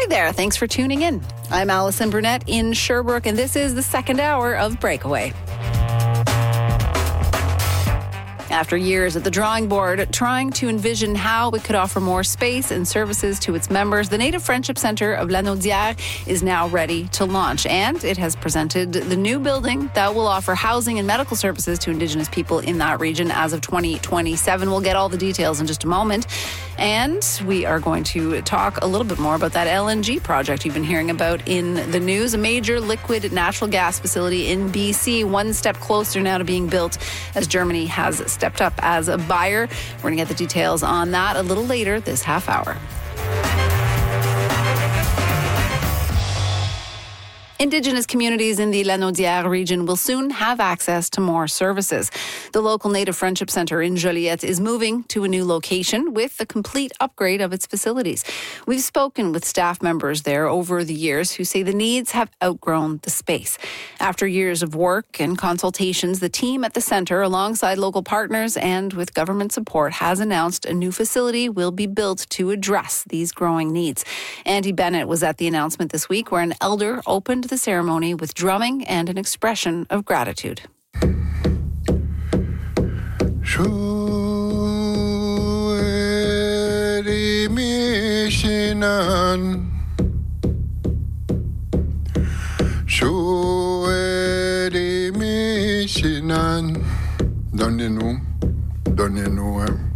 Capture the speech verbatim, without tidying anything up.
there, thanks for tuning in. I'm Allison Burnett in Sherbrooke, and this is the second hour of Breakaway. After years at the drawing board, trying to envision how it could offer more space and services to its members, the Native Friendship Centre of Lanaudière is now ready to launch. And it has presented the new building that will offer housing and medical services to Indigenous people in that region as of twenty twenty-seven. We'll get all the details in just a moment. And we are going to talk a little bit more about that L N G project you've been hearing about in the news. A major liquid natural gas facility in B C, one step closer now to being built as Germany has stepped up as a buyer. We're going to get the details on that a little later this half hour. Indigenous communities in the Lanaudière region will soon have access to more services. The local Native Friendship Centre in Joliette is moving to a new location with a complete upgrade of its facilities. We've spoken with staff members there over the years who say the needs have outgrown the space. After years of work and consultations, the team at the centre, alongside local partners and with government support, has announced a new facility will be built to address these growing needs. Andy Bennett was at the announcement this week, where an elder opened the ceremony with drumming and an expression of gratitude. Don't you know? Don't you know him?